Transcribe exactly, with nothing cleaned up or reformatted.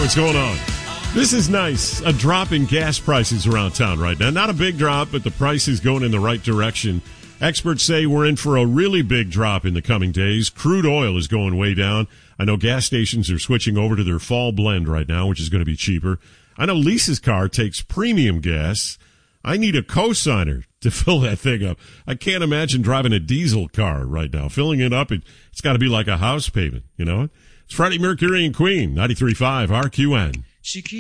what's going on? This is nice. A drop in gas prices around town right now. Not a big drop, but the price is going in the right direction. Experts say we're in for a really big drop in the coming days. Crude oil is going way down. I know gas stations are switching over to their fall blend right now, which is going to be cheaper. I know Lisa's car takes premium gas. I need a cosigner to fill that thing up. I can't imagine driving a diesel car right now. Filling it up, it, it's got to be like a house payment, you know? It's Freddie Mercury and Queen, ninety-three point five R Q N. She keeps